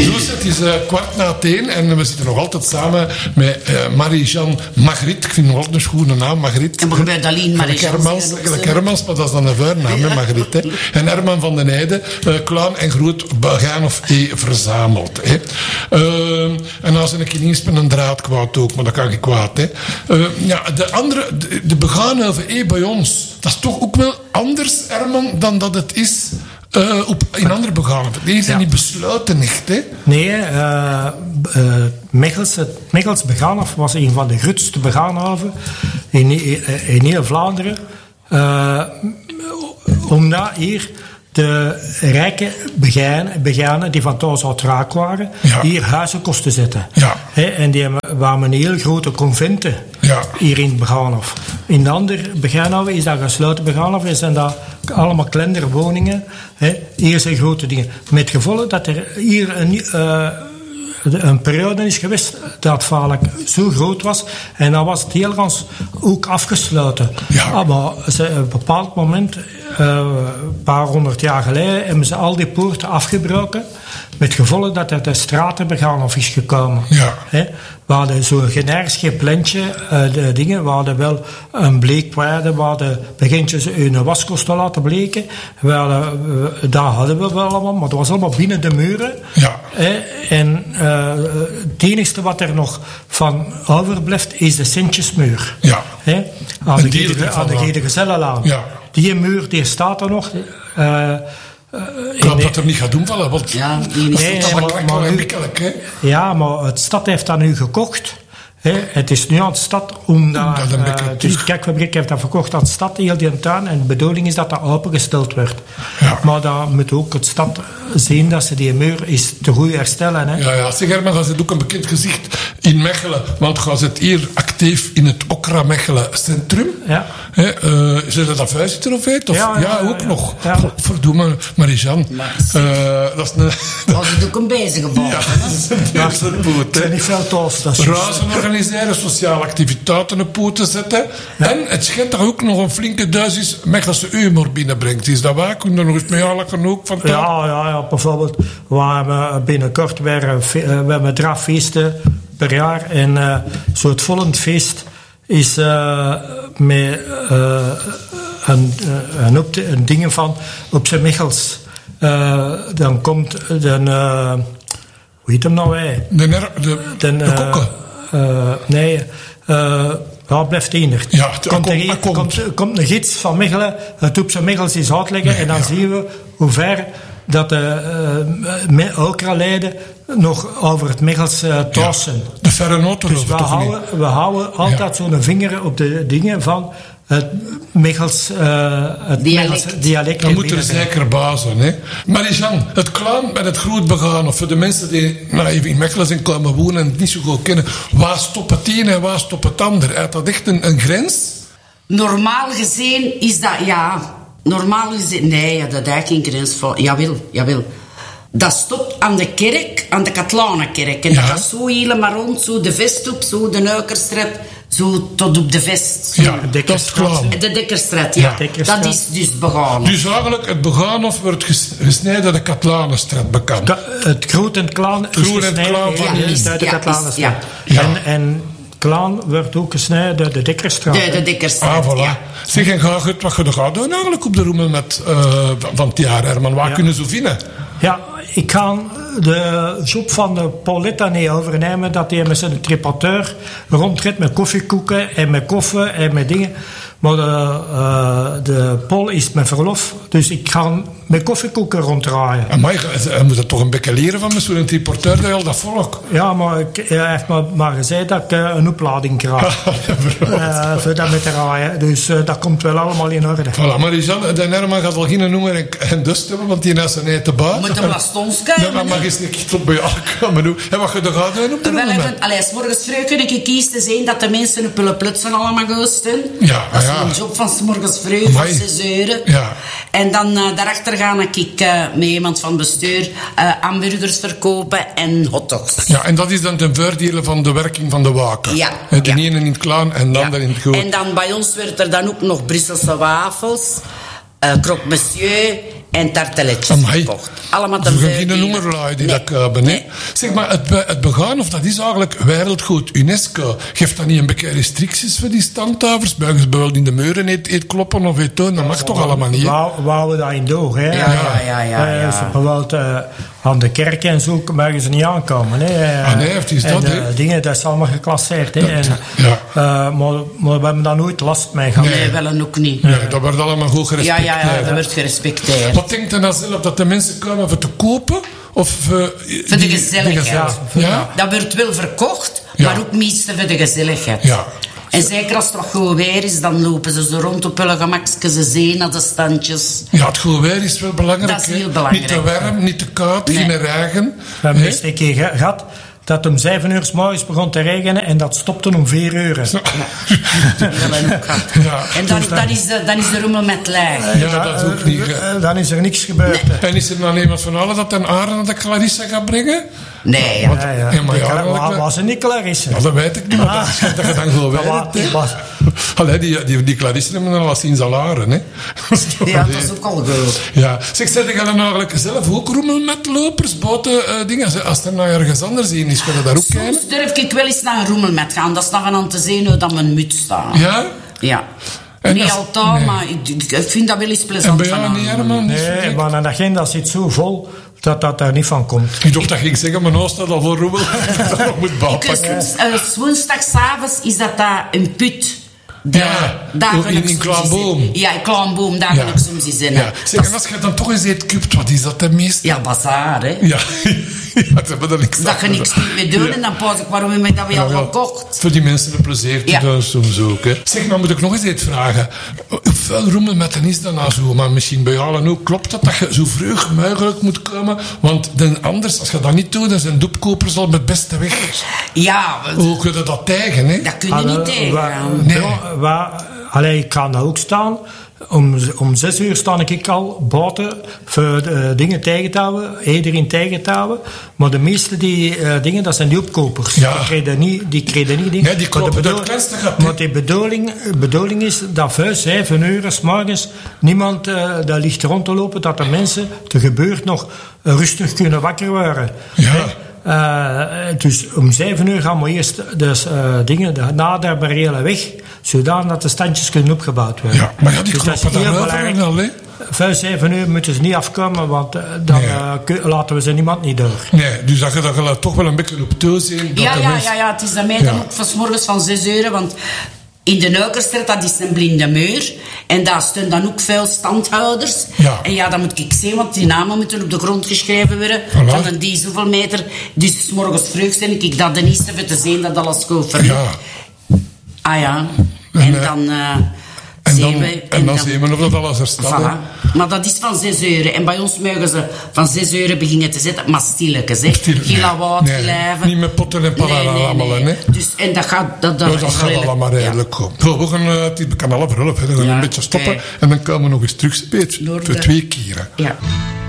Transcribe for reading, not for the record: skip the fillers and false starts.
Dus het is 1:15 en we zitten nog altijd samen met Marie-Jeanne Magritte. Ik vind nog altijd een goede naam, Magritte. En we gebeurt alleen Marie-Jeanne. Hermans, maar dat is dan een vuurnaam, ja. Magritte. En Herman van den Heijden, klein en groot Beganof verzameld. Hè. En als een keer eens met een draad kwaad ook, maar dat kan ik kwaad. Hè. De andere, de Beganof bij ons, dat is toch ook wel anders, Herman, dan dat het is in andere Beganof. Die zijn niet besluiten echt, hè? Nee, Mechels Beganof was een van de grootste Beganoven in heel Vlaanderen. Omdat hier de rijke beganen die van thuis uit raak waren, hier huizen kosten zetten. Ja. En die waren een heel grote conventen hier in Beganof. In de andere Beganof is dat gesloten Beganof en zijn dat allemaal kleinere woningen. Hier zijn grote dingen. Met gevolg dat er hier een periode is geweest dat vaak zo groot was en dan was het heel gans ook afgesloten. Ja. Maar op een bepaald moment, een paar 100 jaar geleden, hebben ze al die poorten afgebroken met gevolg dat er de Stratenbeganof is gekomen. Ja. We hadden zo'n generisch plantje, de dingen, we hadden wel een bleekwaarde, we hadden begintjes hun waskosten laten bleken. Dat hadden we wel allemaal, maar dat was allemaal binnen de muren. Ja. En het enige wat er nog van overblijft is de Sintjesmuur. Ja. Aan de Gede-Gezellenlaan. Ja. Die muur die staat er nog. Ik hoop dat er niet gaat doen vallen, want maar het stad heeft dat nu gekocht. Het is nu aan de stad omdat dus de Kijkfabriek heeft dat verkocht aan de stad, heel die tuin, en de bedoeling is dat dat opengesteld wordt. Ja. Maar dan moet ook het stad zien dat ze die muur is te goed herstellen. Hè. Ja, zeg Herman, dat is ook een bekend gezicht in Mechelen, want je zit hier actief in het Okra Mechelen Centrum. Ja. Zijn dat voorzitter of weet? Ook nog. Ja. Verdomme, Marie-Jeanne. Dat is een... Was het ook een bezige bal? Ja, dat is een poot. Het is niet veel tof. Razen organiseren, sociale activiteiten op poot te zetten. Ja. En het schijnt dat ook nog een flinke duizend Mechelse humor binnenbrengt. Is dat waar? Kun je er nog eens mee halen ook van? Ja, bijvoorbeeld, we hebben binnenkort we hebben 3 feesten per jaar. En zo'n volgend feest is met een dingen van op zijn Mechels. Dan komt hoe heet hem nou? De kokken? Nee, blijft enig. Ja, komt een gids van Mechelen, het op zijn Mechels is uitleggen, en dan zien we hoe ver dat de Okra-leden nog over het Mechels thuis zijn. De verre noten. Dus we houden altijd zo'n vinger op de dingen van het Mechels dialect. Dat moet er zeker bazen. Hè? Marie-Jeanne, het klaam met het groot begaan, of voor de mensen die even in Mechelen zijn komen wonen en het niet zo goed kennen, waar stopt het een en waar stopt het ander? Is dat echt een grens? Normaal gezien is dat, normaal gezien, nee, dat is geen grens voor. Jawel. Dat stopt aan de kerk, aan de Katlanenkerk. En dat gaat zo helemaal rond, zo de Vest op, zo de Nuikerstraat, zo tot op de Vest. Ja, dat is klaar. De Dekkerstraat, ja. Dat is dus begaan. Dus eigenlijk, het Begaanof wordt gesneden de Katlanenstraat bekend. Het groot en klein is gesneden uit de Katlanenstraat. En Klaan wordt ook gesneden door de Dekkerstraat. De Dekkerstraat, voilà. Zeg, en ga je wat je gaat doen eigenlijk op de Roemel van het jaar, Herman? Waar kunnen ze vinden? Ja, ik ga de job van de Pauletta niet overnemen, dat hij met zijn tripateur rondrijdt met koffiekoeken en met koffie en met dingen. Maar de Paul is met verlof, dus ik ga met koffiekoeken ronddraaien. Maar je moet dat toch een beetje leren van zo'n triporteur dat je al dat volk. Ja, maar hij heeft maar gezegd dat ik een oplading krijg. Voor dat met te draaien. Dus dat komt wel allemaal in orde. Voilà, maar de Herman gaat wel geen nummer en dust hebben, want die heeft zijn eten baas. Moet hem last ons kijken. Nee, maar mag eens niet op bij jou komen doen. En wat je er gaat doen op de nummer? Allee, morgens vroeg kun ik kiezen te zien dat de mensen op hun plutsen allemaal goosten. Ja, dat is een job van 's morgens vroeg, van 6 uur. Ja. En dan daarachter ga ik met iemand van het bestuur hamburgers verkopen en hotdogs. Ja, en dat is dan ten voordele van de werking van de waken. Ja. De ene in het Klaan en de andere in het Groot. En dan bij ons werd er dan ook nog Brusselse wafels, croque monsieur en tarteletjes gekocht. Allemaal we gaan geen nummerlui die dat kopen. Nee. Zeg maar, het begaan, of dat is eigenlijk wereldgoed. UNESCO geeft dat niet een beetje restricties voor die standhouders? Bijvoorbeeld in de muren eet kloppen of eet toon, dat mag toch allemaal niet? Waar we dat in doen, hè? Ja. Bijvoorbeeld aan de kerk en zo mogen ze niet aankomen. Hè. Nee, heeft is dat, hè? Dingen, dat is allemaal geclasseerd. Hè. Maar we hebben daar nooit last mee gehad. Nee, wel ook niet. Nee, dat wordt allemaal goed gerespecteerd. Ja, dat wordt gerespecteerd. Wat denkt u nou zelf, dat de mensen komen voor te kopen? Of voor de gezelligheid. Ja? Dat wordt wel verkocht, maar ook meestal voor de gezelligheid. Ja. En zeker als het wat goed weer is, dan lopen ze zo rond op hun gemakjes, ze zien naar de standjes. Ja, het goed weer is wel belangrijk. Dat is heel belangrijk. Niet te warm, niet te koud, geen regen. We hebben eens een keer gehad dat om 7 uur 's morgens begon te regenen en dat stopte om 4 uur. En dan is de rommel met lijf. Ja, dat is ook niet... Dan is er niks gebeurd. Nee. En is er dan iemand van allen dat dan Arend naar de Clarisse gaat brengen? Nee, Maar was er niet Clarisse? Nou, dat weet ik niet, maar dat je dan gewoon weet. Die Clarisse hebben dan al zien salaren, hè? Ja, dat is ook al goed. Ja. Zeg, zet je dan eigenlijk zelf ook rommel met lopers, buiten dingen? Als er nou ergens anders in is, kun je daar ook kijken? Soms durf ik wel eens naar een rommel met gaan. Dat is nog aan te zien hoe dat mijn muts staat. Ja? Ja. Niet altijd, maar ik vind dat wel eens plezant. En bij jou niet, Herman? Nee, maar aan de agenda zit zo vol dat daar niet van komt. Ik dacht dat ging zeggen, mijn huis staat al voor rommel. Dat nog moet bouwpakken. Woensdagavond is dat daar een put. In Klaanboom. Ja, in Klaanboom, daar kan ik soms eens in. Ja. Zeg, en als je dan toch eens eet kupt, wat is dat ten meeste? Ja, bazaar, hè. Ja, ze hebben er niks dat je niks mee doen en dan pas ik waarom heb ik dat weer al gekocht. Voor die mensen een plezier te doen soms ook, hè. Zeg, nou moet ik nog eens iets vragen. Hoeveel rommel met een is dat nou zo? Maar misschien bij jou ook klopt dat je zo vroeg mogelijk moet komen? Want anders, als je dat niet doet, dan zijn doepkopers al met beste weg. Ja. Hoe kun je dat tegen, hè? Dat kun je niet tegen. Nee. Ik kan daar ook staan. Om 6 uur sta ik al buiten voor dingen tegen te houden, iedereen tegen te houden. Maar de meeste dingen, dat zijn die opkopers. Ja. Die kregen niet dingen. Nee, die kloppen dat kleinste gaat. Want de bedoeling is dat voor 7 uur 's morgens niemand daar ligt rond te lopen, dat de mensen, de gebeurt nog, rustig kunnen wakker worden. Ja. Dus om 7 uur gaan we eerst na de barrière weg, zodat de standjes kunnen opgebouwd worden. Ja, maar die dus dat is heel belangrijk. Al, hè? 5, 7 uur moeten ze niet afkomen, want dan laten we ze niemand niet door. Nee, dus dat je toch wel een beetje op toe zien. Ja, het is dat mij dan ook van 's morgens van 6 uur, want in de Neukerstraat, dat is een blinde muur. En daar staan dan ook veel standhouders. Ja. En ja, dat moet ik zien, want die namen moeten op de grond geschreven worden. Voilà. Van een die zoveel meter. Dus 's morgens vroeg stel ik dat de eerste voor te zien dat alles goed verliep. Ja. Ah ja. En dan... En dan zien we of dat alles er staat. Voilà. Maar dat is van 6 uur. En bij ons mogen ze van 6 uur beginnen te zetten. Maar stilletjes, hè. Geen lawaai blijven. Niet met potten en pannen. Nee. Dus, en dat gaat... Dat gaat allemaal redelijk goed. We gaan het kanaal verhullen. We gaan een beetje stoppen. En dan komen we nog eens terug. Voor 2 keren. Ja.